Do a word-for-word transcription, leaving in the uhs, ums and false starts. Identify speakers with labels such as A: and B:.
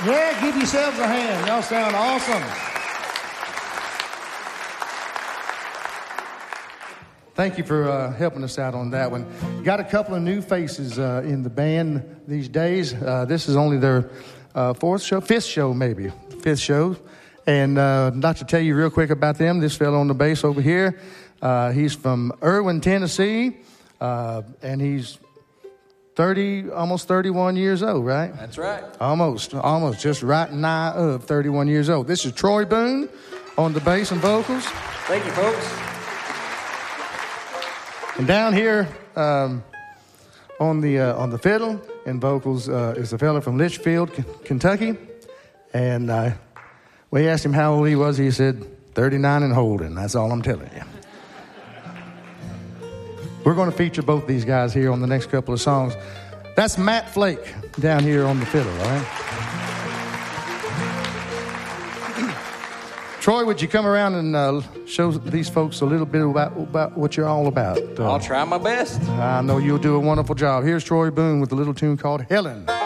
A: Yeah, give yourselves a hand. Y'all sound awesome. Thank you for uh, helping us out on that one. Got a couple of new faces uh, in the band these days. Uh, this is only their uh, fourth show, fifth show maybe, fifth show. And uh, not to tell you real quick about them, this fellow on the bass over here, uh, he's from Irwin, Tennessee, uh, and he's thirty, almost thirty-one years old, right?
B: That's right.
A: Almost, almost, just right nigh of thirty-one years old. This is Troy Boone on the bass and vocals.
B: Thank you, folks.
A: And down here um, on the uh, on the fiddle and vocals uh, is a fellow from Litchfield, K- Kentucky. And uh, we asked him how old he was. He said thirty-nine and holding. That's all I'm telling you. We're going to feature both these guys here on the next couple of songs. That's Matt Flake down here on the fiddle, all right? Troy, would you come around and uh, show these folks a little bit about, about what you're all about? Uh,
B: I'll try my best.
A: I know you'll do a wonderful job. Here's Troy Boone with a little tune called Helen.